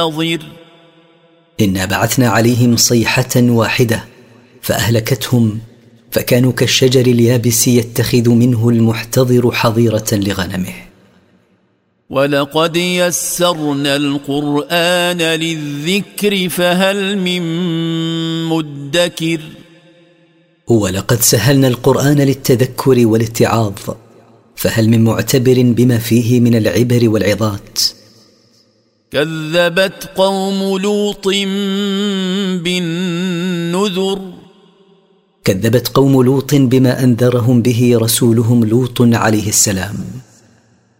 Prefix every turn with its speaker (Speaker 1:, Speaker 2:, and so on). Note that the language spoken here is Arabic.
Speaker 1: ناظر
Speaker 2: إنا بعثنا عليهم صيحة واحدة فأهلكتهم، فكانوا كالشجر اليابس يتخذ منه المحتضر حظيرة لغنمه.
Speaker 1: ولقد يسرنا القرآن للذكر فهل من مدكر.
Speaker 2: ولقد سهلنا القرآن للتذكر والاتعاظ، فهل من معتبر بما فيه من العبر والعظات.
Speaker 1: كذبت قوم لوط بالنذر.
Speaker 2: كذبت قوم لوط بما أنذرهم به رسولهم لوط عليه السلام.